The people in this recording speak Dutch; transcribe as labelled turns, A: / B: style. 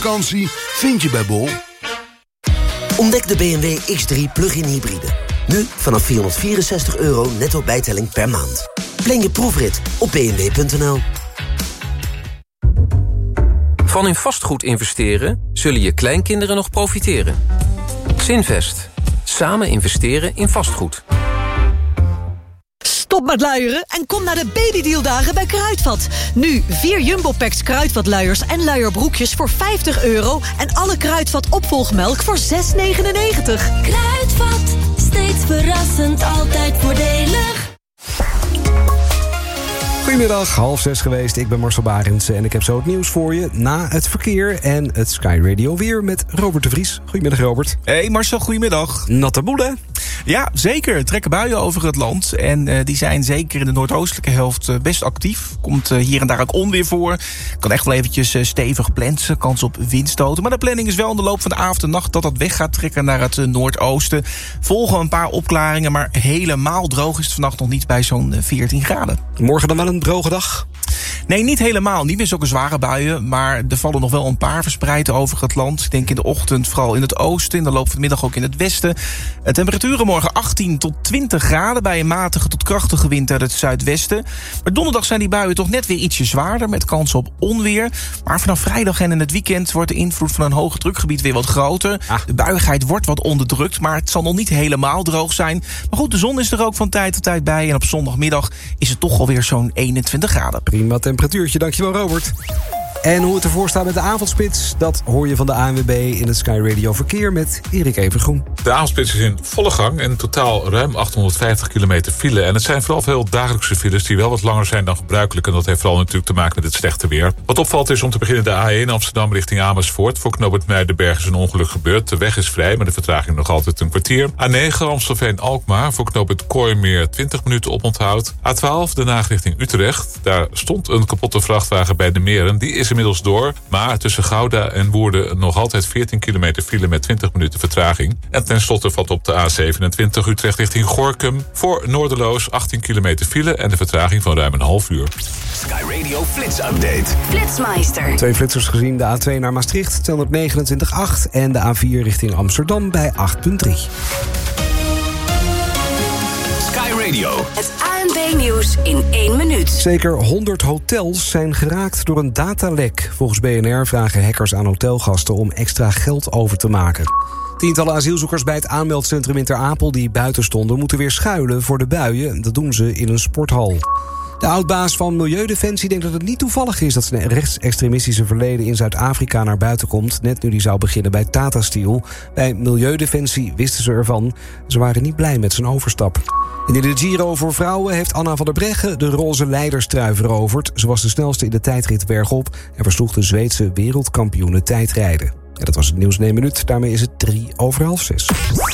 A: Vakantie vind je bij Bol.
B: Ontdek de BMW X3 plug-in hybride. Nu vanaf €464 netto bijtelling per maand. Plan je proefrit op bmw.nl.
C: Van in vastgoed investeren zullen je kleinkinderen nog profiteren. Zinvest. Samen investeren in vastgoed.
D: Stop met luieren en kom naar de babydealdagen bij Kruidvat. Nu 4 Jumbo-packs Kruidvat-luiers en luierbroekjes voor €50... en alle Kruidvat opvolgmelk voor €6,99.
E: Kruidvat, steeds verrassend, altijd voordelig.
F: Goedemiddag, 5:30 geweest. Ik ben Marcel Barends en ik heb zo het nieuws voor je na het verkeer en het Sky Radio weer met Robert de Vries. Goedemiddag, Robert.
G: Hey Marcel, goedemiddag.
F: Natte boele.
G: Ja, zeker. Er trekken buien over het land. En die zijn zeker in de noordoostelijke helft best actief. Komt hier en daar ook onweer voor. Kan echt wel eventjes stevig plensen. Kans op windstoten. Maar de planning is wel in de loop van de avond en nacht dat weg gaat trekken naar het noordoosten. Volgen een paar opklaringen, maar helemaal droog is het vannacht nog niet bij zo'n 14 graden.
F: Morgen dan wel een droge dag?
G: Nee, niet helemaal. Niet meer zulke zware buien. Maar er vallen nog wel een paar verspreid over het land. Ik denk in de ochtend vooral in het oosten. In de loop van de middag ook in het westen. Temperaturen morgen 18 tot 20 graden... bij een matige tot krachtige wind uit het zuidwesten. Maar donderdag zijn die buien toch net weer ietsje zwaarder... met kans op onweer. Maar vanaf vrijdag en in het weekend... wordt de invloed van een hoge drukgebied weer wat groter. De buiigheid wordt wat onderdrukt... maar het zal nog niet helemaal droog zijn. Maar goed, de zon is er ook van tijd tot tijd bij... en op zondagmiddag is het toch alweer zo'n 21 graden.
F: Prima temperatuurtje, dankjewel Robert. En hoe het ervoor staat met de avondspits... dat hoor je van de ANWB in het Sky Radio Verkeer met Erik Evengroen.
H: De avondspits is in volle gang en totaal ruim 850 kilometer file. En het zijn vooral veel dagelijkse files die wel wat langer zijn dan gebruikelijk. En dat heeft vooral natuurlijk te maken met het slechte weer. Wat opvalt is om te beginnen de A1 Amsterdam richting Amersfoort. Voor knooppunt Muidenberg is een ongeluk gebeurd. De weg is vrij, maar de vertraging nog altijd een kwartier. A9 Amstelveen-Alkmaar voor knooppunt Kooimeer 20 minuten oponthoud. A12 Den Haag richting Utrecht. Daar stond een kapotte vrachtwagen bij de Meren. Die is inmiddels door, maar tussen Gouda en Woerden nog altijd 14 kilometer file met 20 minuten vertraging. En tenslotte valt op de A27 Utrecht richting Gorinchem voor Noorderloos 18 kilometer file en de vertraging van ruim een half uur.
I: Sky Radio Flits Update.
E: Flitsmeister.
F: 2 flitsers gezien, de A2 naar Maastricht 229,8 en de A4 richting Amsterdam bij 8,3.
I: Sky Radio.
E: Het ANB-nieuws in 1 minuut.
F: Zeker 100 hotels zijn geraakt door een datalek. Volgens BNR vragen hackers aan hotelgasten om extra geld over te maken. Tientallen asielzoekers bij het aanmeldcentrum in Ter Apel die buiten stonden... moeten weer schuilen voor de buien. Dat doen ze in een sporthal. De oud-baas van Milieudefensie denkt dat het niet toevallig is... dat zijn rechtsextremistische verleden in Zuid-Afrika naar buiten komt... net nu die zou beginnen bij Tata Steel. Bij Milieudefensie wisten ze ervan. Ze waren niet blij met zijn overstap. En in de Giro voor vrouwen heeft Anna van der Breggen... de roze leiderstrui veroverd. Ze was de snelste in de tijdrit bergop... en versloeg de Zweedse wereldkampioene tijdrijden. En dat was het nieuws in 1 minuut. Daarmee is het 6:03.